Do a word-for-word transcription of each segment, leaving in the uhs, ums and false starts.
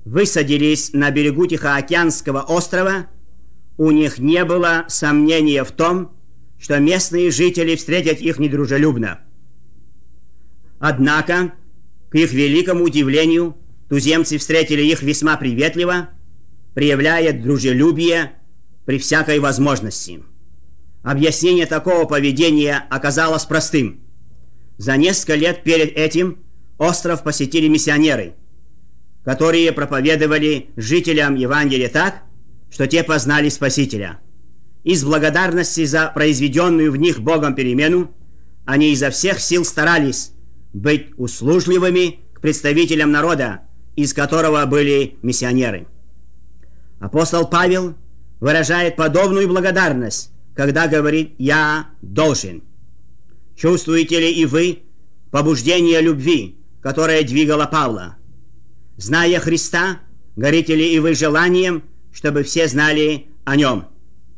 высадились на берегу Тихоокеанского острова, у них не было сомнения в том, что местные жители встретят их недружелюбно. Однако, к их великому удивлению, туземцы встретили их весьма приветливо, проявляя дружелюбие при всякой возможности. Объяснение такого поведения оказалось простым. За несколько лет перед этим остров посетили миссионеры, которые проповедовали жителям Евангелия так, что те познали Спасителя. Из благодарности за произведенную в них Богом перемену они изо всех сил старались быть услужливыми к представителям народа, из которого были миссионеры. Апостол Павел выражает подобную благодарность, когда говорит «я должен». Чувствуете ли и вы побуждение любви, которое двигало Павла? Зная Христа, горите ли и вы желанием, чтобы все знали о нем?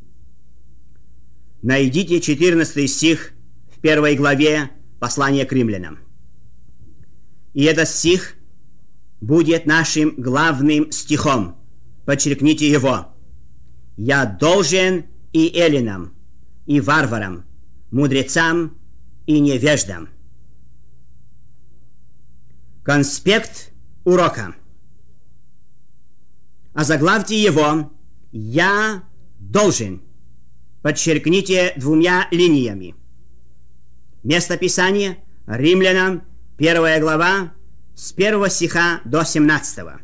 Найдите четырнадцатый стих в первой главе послания к римлянам. И этот стих будет нашим главным стихом. Подчеркните его. «Я должен и эллинам, и варварам, мудрецам и невеждам». Конспект урока. Озаглавьте его «Я должен». Подчеркните двумя линиями. Место Писания — Римлянам, первая глава, с первого стиха до семнадцатого.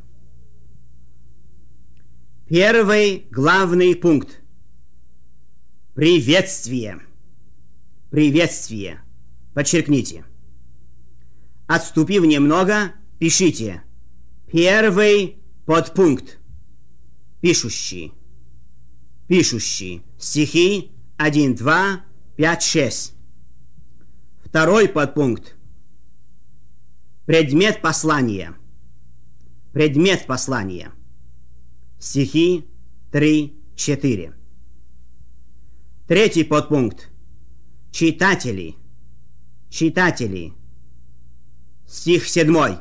Первый главный пункт. Приветствие. Приветствие. Подчеркните. Отступив немного, пишите. Первый подпункт. Пишущий. Пишущий. Стихи один, два, пять, шесть. Второй подпункт. Предмет послания. Предмет послания. Стихи три, четыре. Третий подпункт. Читатели. Читатели. Стих седьмой.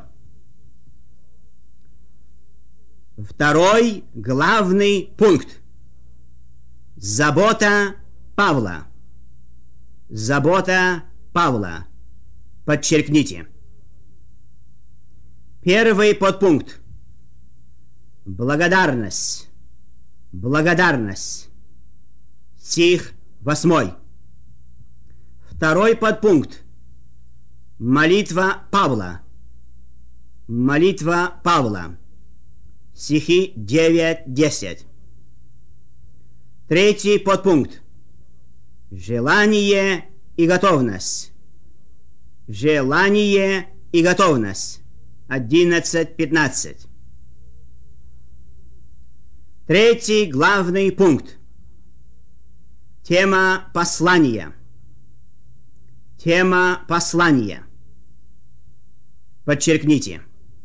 Второй главный пункт. Забота Павла. Забота Павла. Подчеркните. Первый подпункт. Благодарность. Благодарность. Стих восьмой. Второй подпункт. Молитва Павла. Молитва Павла. Стихи девять, десять. Третий подпункт. Желание и готовность. Желание и готовность. одиннадцать, пятнадцать. Третий главный пункт. Тема послания. Тема послания. Подчеркните.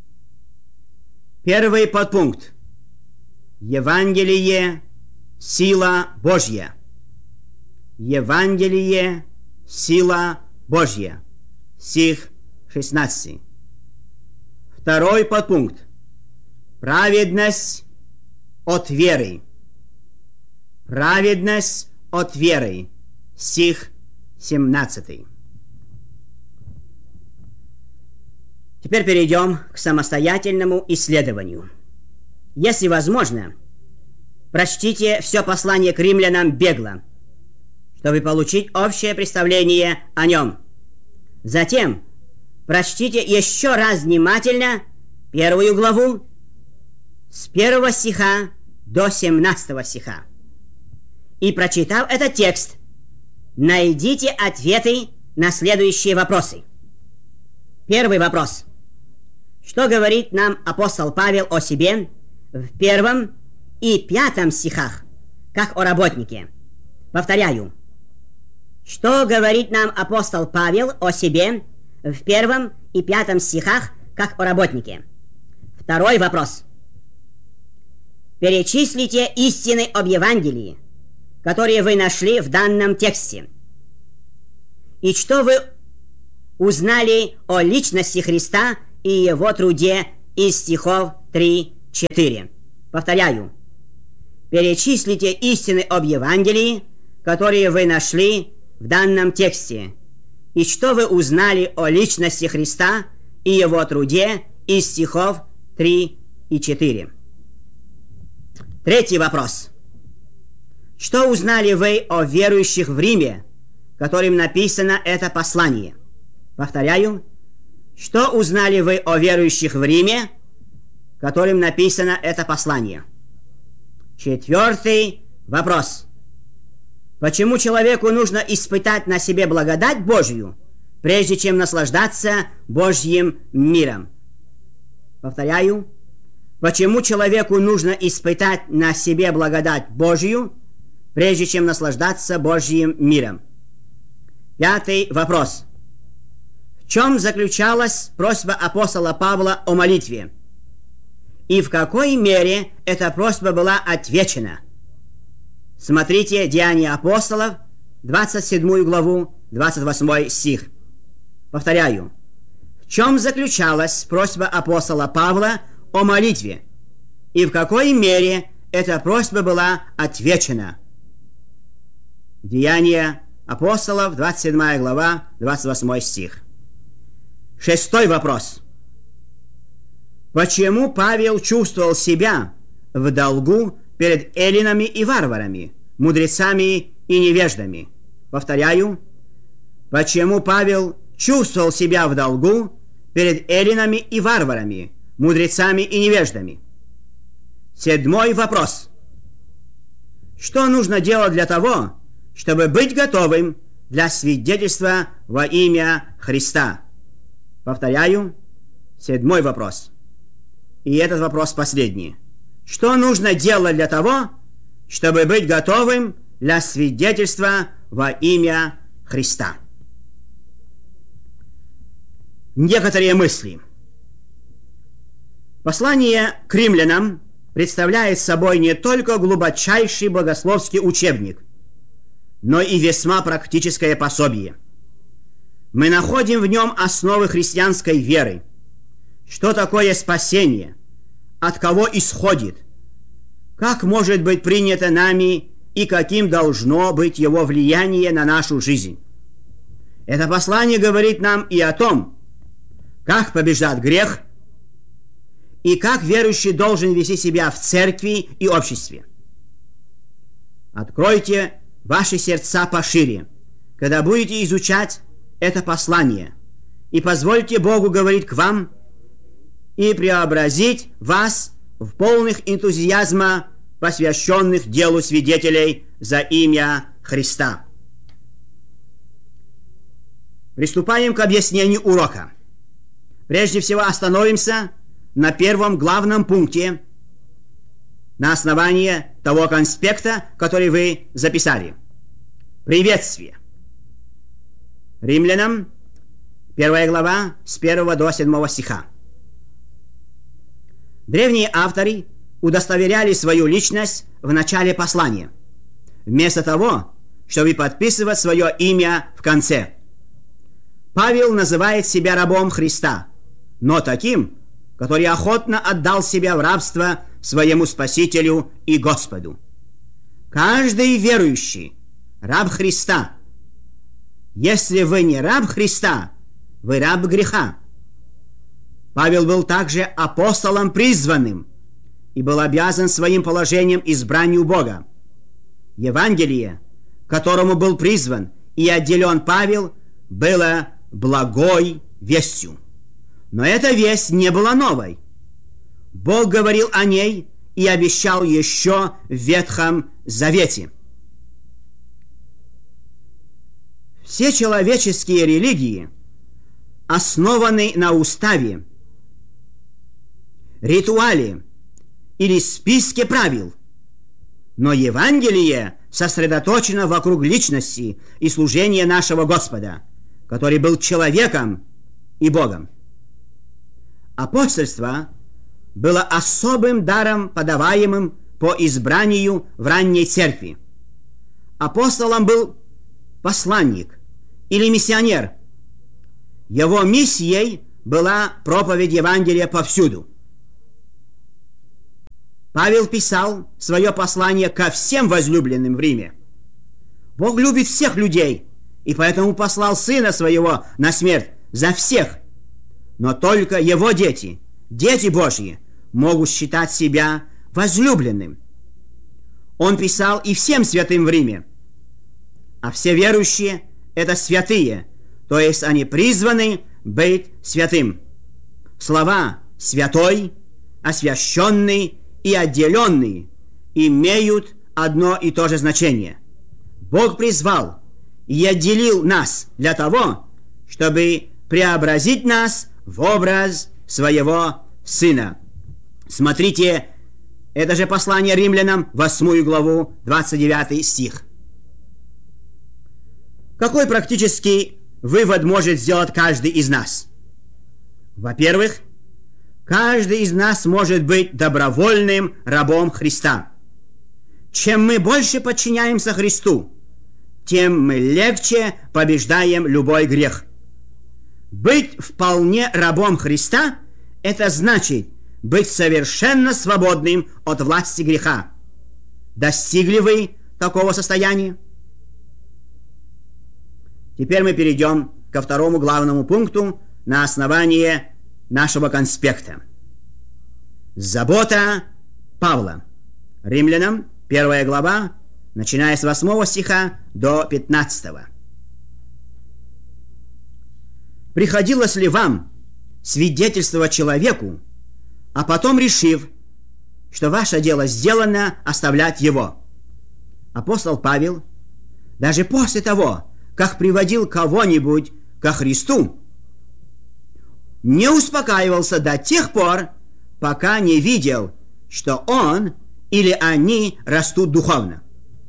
Первый подпункт. Евангелие – сила Божья. Евангелие – сила Божья. Стих шестнадцатый. Второй подпункт. Праведность от веры. Праведность от веры. Стих семнадцатый. Теперь перейдем к самостоятельному исследованию. Если возможно, прочтите все послание к римлянам бегло, чтобы получить общее представление о нем. Затем прочтите еще раз внимательно первую главу с первого стиха до семнадцатого стиха. И, прочитав этот текст, найдите ответы на следующие вопросы. Первый вопрос. Что говорит нам апостол Павел о себе в первом и пятом стихах, как о работнике? Повторяю. Что говорит нам апостол Павел о себе в первом и пятом стихах, как о работнике? Второй вопрос. Перечислите истины об Евангелии, которые вы нашли в данном тексте. И что вы узнали о личности Христа и его труде из стихов три четыре. Повторяю. Перечислите истины об Евангелии, которые вы нашли в данном тексте, и что вы узнали о личности Христа и Его труде из стихов три и четыре. Третий вопрос. Что узнали вы о верующих в Риме, которым написано это послание? Повторяю. Что узнали вы о верующих в Риме, которым написано это послание? Четвертый вопрос. Почему человеку нужно испытать на себе благодать Божью, прежде чем наслаждаться Божьим миром? Повторяю. Почему человеку нужно испытать на себе благодать Божью, прежде чем наслаждаться Божьим миром? Пятый вопрос. В чем заключалась просьба апостола Павла о молитве? И в какой мере эта просьба была отвечена? Смотрите Деяния апостолов, двадцать седьмую главу, двадцать восьмой стих. Повторяю. В чем заключалась просьба апостола Павла о молитве? И в какой мере эта просьба была отвечена? Деяния апостолов, двадцать седьмая глава, двадцать восьмой стих. Шестой вопрос. Почему Павел чувствовал себя в долгу перед эллинами и варварами, мудрецами и невеждами? Повторяю. Почему Павел чувствовал себя в долгу перед эллинами и варварами, мудрецами и невеждами? Седьмой вопрос. Что нужно делать для того, чтобы быть готовым для свидетельства во имя Христа? Повторяю. Седьмой вопрос. И этот вопрос последний. Что нужно делать для того, чтобы быть готовым для свидетельства во имя Христа? Некоторые мысли. Послание к римлянам представляет собой не только глубочайший богословский учебник, но и весьма практическое пособие. Мы находим в нем основы христианской веры. Что такое спасение? От кого исходит? Как может быть принято нами и каким должно быть его влияние на нашу жизнь? Это послание говорит нам и о том, как побеждать грех, и как верующий должен вести себя в церкви и обществе. Откройте ваши сердца пошире, когда будете изучать это послание, и позвольте Богу говорить к вам и преобразить вас в полных энтузиазма, посвященных делу свидетелей за имя Христа. Приступаем к объяснению урока. Прежде всего остановимся на первом главном пункте на основании того конспекта, который вы записали. Приветствие. Римлянам, первая глава, с первого до седьмого стиха. Древние авторы удостоверяли свою личность в начале послания, вместо того, чтобы подписывать свое имя в конце. Павел называет себя рабом Христа, но таким, который охотно отдал себя в рабство своему Спасителю и Господу. Каждый верующий – раб Христа. Если вы не раб Христа, вы раб греха. Павел был также апостолом призванным и был обязан своим положением избранию Бога. Евангелие, к которому был призван и отделен Павел, было благой вестью. Но эта весть не была новой. Бог говорил о ней и обещал еще в Ветхом Завете. Все человеческие религии основаны на уставе, ритуале или списке правил. Но Евангелие сосредоточено вокруг личности и служения нашего Господа, который был человеком и Богом. Апостольство было особым даром, подаваемым по избранию в ранней церкви. Апостолом был посланник или миссионер. Его миссией была проповедь Евангелия повсюду. Павел писал свое послание ко всем возлюбленным в Риме. Бог любит всех людей, и поэтому послал Сына Своего на смерть за всех. Но только Его дети, дети Божьи, могут считать себя возлюбленным. Он писал и всем святым в Риме. А все верующие – это святые, то есть они призваны быть святым. Слова «святой», «освященный» и «отделенный» имеют одно и то же значение. Бог призвал и отделил нас для того, чтобы преобразить нас в образ Своего Сына. Смотрите, это же послание римлянам, восьмую главу, двадцать девятый стих. Какой практический вывод может сделать каждый из нас? Во-первых, каждый из нас может быть добровольным рабом Христа. Чем мы больше подчиняемся Христу, тем мы легче побеждаем любой грех. Быть вполне рабом Христа – это значит быть совершенно свободным от власти греха. Достигли вы такого состояния? Теперь мы перейдем ко второму главному пункту на основании нашего конспекта. Забота Павла. Римлянам, первая глава, начиная с восьмого стиха до пятнадцатого. «Приходилось ли вам свидетельствовать человеку, а потом, решив, что ваше дело сделано, оставлять его?» Апостол Павел, даже после того, как приводил кого-нибудь ко Христу, не успокаивался до тех пор, пока не видел, что он или они растут духовно.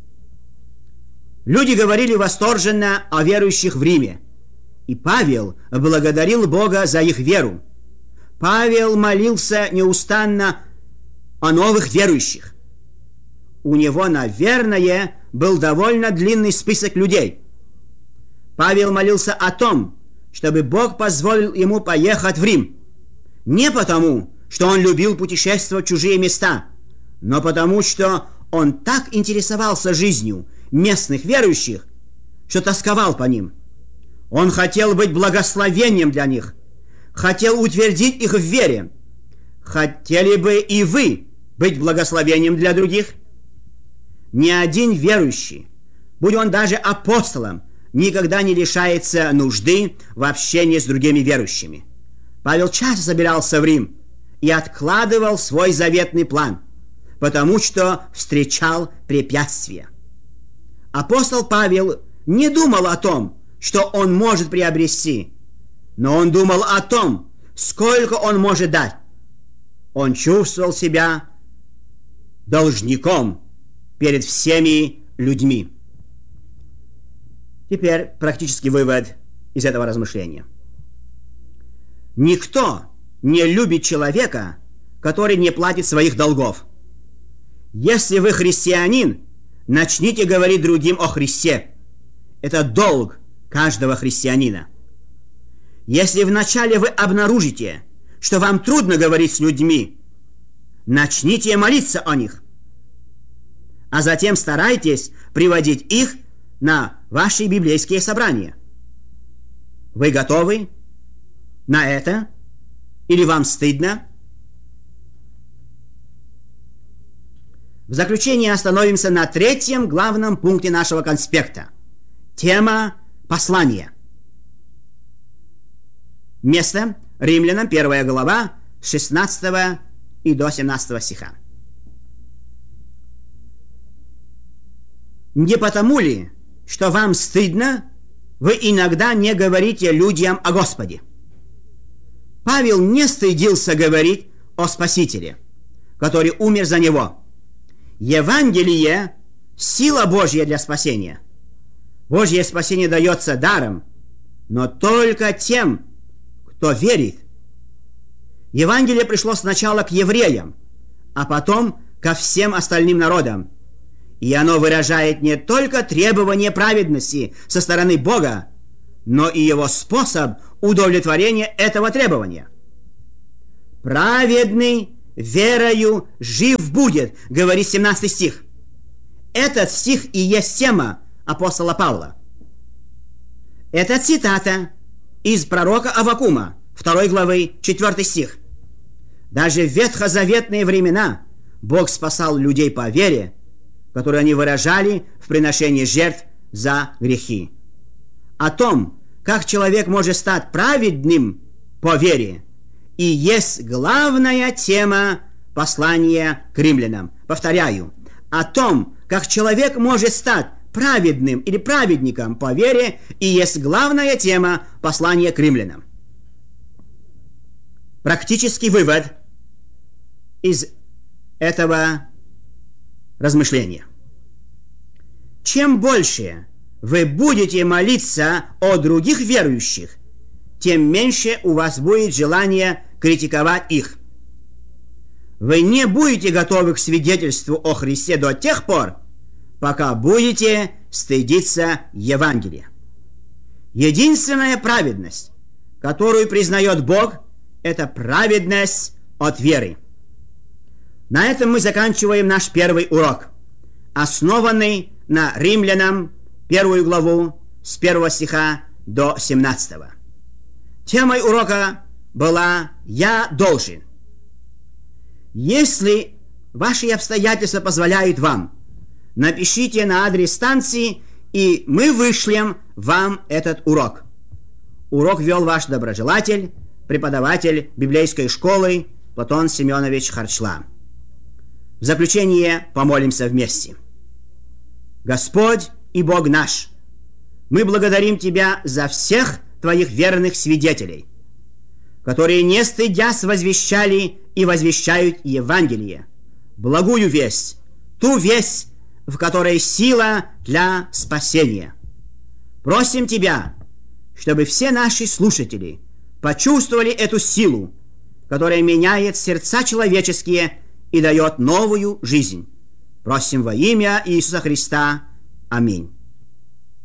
Люди говорили восторженно о верующих в Риме, и Павел благодарил Бога за их веру. Павел молился неустанно о новых верующих. У него, наверное, был довольно длинный список людей. Павел молился о том, чтобы Бог позволил ему поехать в Рим. Не потому, что он любил путешествовать в чужие места, но потому, что он так интересовался жизнью местных верующих, что тосковал по ним. Он хотел быть благословением для них, хотел утвердить их в вере. Хотели бы и вы быть благословением для других? Ни один верующий, будь он даже апостолом, никогда не лишается нужды в общении с другими верующими. Павел часто собирался в Рим и откладывал свой заветный план, потому что встречал препятствия. Апостол Павел не думал о том, что он может приобрести, но он думал о том, сколько он может дать. Он чувствовал себя должником перед всеми людьми. Теперь практический вывод из этого размышления. Никто не любит человека, который не платит своих долгов. Если вы христианин, начните говорить другим о Христе. Это долг каждого христианина. Если вначале вы обнаружите, что вам трудно говорить с людьми, начните молиться о них, а затем старайтесь приводить их на ваши библейские собрания. Вы готовы на это? Или вам стыдно? В заключение остановимся на третьем главном пункте нашего конспекта. Тема послания. Место Римлянам, первая глава, с шестнадцатого и до семнадцатого стиха. Не потому ли, что вам стыдно, вы иногда не говорите людям о Господе? Павел не стыдился говорить о Спасителе, который умер за него. Евангелие – сила Божья для спасения. Божье спасение дается даром, но только тем, кто верит. Евангелие пришло сначала к евреям, а потом ко всем остальным народам. И оно выражает не только требование праведности со стороны Бога, но и его способ удовлетворения этого требования. Праведный верою жив будет, говорит семнадцатый стих. Этот стих и есть тема апостола Павла. Это цитата из пророка Аввакума, второй главы, четвёртый стих. Даже в ветхозаветные времена Бог спасал людей по вере, которую они выражали в приношении жертв за грехи. О том, как человек может стать праведным по вере, и есть главная тема послания к римлянам. Повторяю, о том, как человек может стать праведным или праведником по вере, и есть главная тема послания к римлянам. Практический вывод из этого размышления. Чем больше вы будете молиться о других верующих, тем меньше у вас будет желания критиковать их. Вы не будете готовы к свидетельству о Христе до тех пор, пока будете стыдиться Евангелия. Единственная праведность, которую признает Бог, это праведность от веры. На этом мы заканчиваем наш первый урок, основанный на Римлянам, первую главу, с первого стиха до семнадцатого. Темой урока была «Я должен». Если ваши обстоятельства позволяют вам, напишите на адрес станции, и мы вышлем вам этот урок. Урок вел ваш доброжелатель, преподаватель библейской школы Платон Семенович Харчла. В заключение помолимся вместе. Господь и Бог наш, мы благодарим Тебя за всех Твоих верных свидетелей, которые не стыдясь возвещали и возвещают Евангелие, благую весть, ту весть, в которой сила для спасения. Просим Тебя, чтобы все наши слушатели почувствовали эту силу, которая меняет сердца человеческие и дает новую жизнь. Просим во имя Иисуса Христа. Аминь.